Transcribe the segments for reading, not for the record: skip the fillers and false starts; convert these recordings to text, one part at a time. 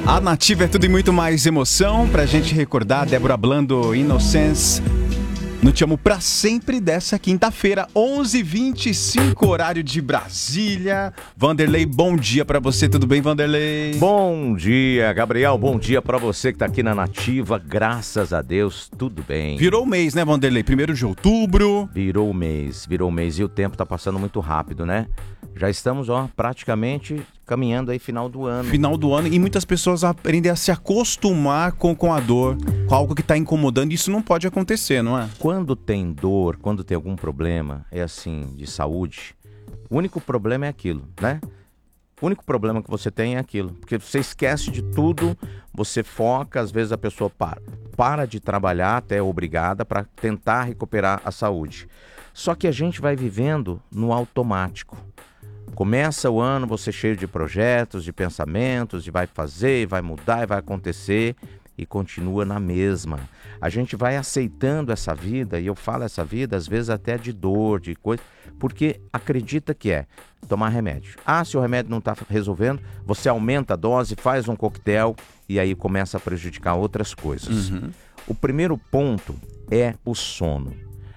A Nativa é tudo e muito mais emoção. Pra gente recordar, Débora Blando, Innocence, no Te Amo Pra Sempre, dessa quinta-feira, 11h25, horário de Brasília. Vanderlei, bom dia pra você, tudo bem, Vanderlei? Bom dia, Gabriel, bom dia pra você que tá aqui na Nativa, graças a Deus, tudo bem. Virou o mês, né, Vanderlei? 1º de outubro. Virou o mês, e o tempo tá passando muito rápido, né? Já estamos, praticamente caminhando aí final do ano. Final do ano, e muitas pessoas aprendem a se acostumar com a dor, com algo que tá incomodando, e isso não pode acontecer, não é? Quando tem dor, quando tem algum problema, é assim, de saúde, o único problema é aquilo, né? O único problema que você tem é aquilo, porque você esquece de tudo, você foca, às vezes a pessoa para de trabalhar, até é obrigada, para tentar recuperar a saúde. Só que a gente vai vivendo no automático. Começa o ano, você cheio de projetos, de pensamentos, de vai fazer, vai mudar e vai acontecer, e continua na mesma. A gente vai aceitando essa vida, e eu falo essa vida, às vezes até de dor, de coisa, porque acredita que é tomar remédio. Se o remédio não está resolvendo, você aumenta a dose, faz um coquetel, e aí começa a prejudicar outras coisas. O primeiro ponto é o sono.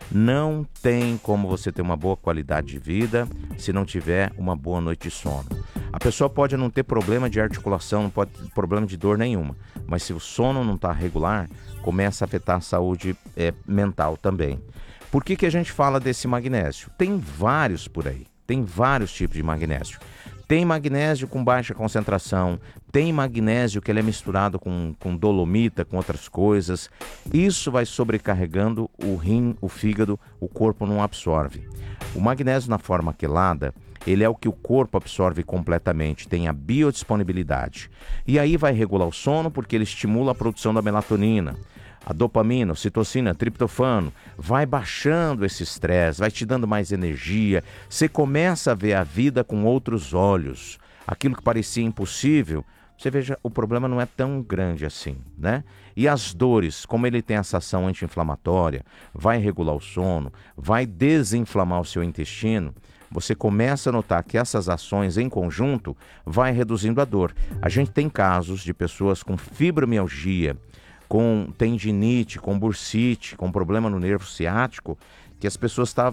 Não tem como você ter uma boa qualidade de vida se não tiver uma boa noite de sono. A pessoa pode não ter problema de articulação, não pode ter problema de dor nenhuma, mas se o sono não está regular, começa a afetar a saúde mental também. Por que a gente fala desse magnésio? Tem vários por aí, tem vários tipos de magnésio. Tem magnésio com baixa concentração, tem magnésio que ele é misturado com dolomita, com outras coisas. Isso vai sobrecarregando o rim, o fígado, o corpo não absorve. O magnésio na forma quelada, ele é o que o corpo absorve completamente, tem a biodisponibilidade. E aí vai regular o sono porque ele estimula a produção da melatonina. A dopamina, a ocitocina, triptofano, vai baixando esse estresse, vai te dando mais energia, você começa a ver a vida com outros olhos. Aquilo que parecia impossível, você veja, o problema não é tão grande assim, né? E as dores, como ele tem essa ação anti-inflamatória, vai regular o sono, vai desinflamar o seu intestino, você começa a notar que essas ações em conjunto vai reduzindo a dor. A gente tem casos de pessoas com fibromialgia, com tendinite, com bursite, com problema no nervo ciático, que as pessoas estavam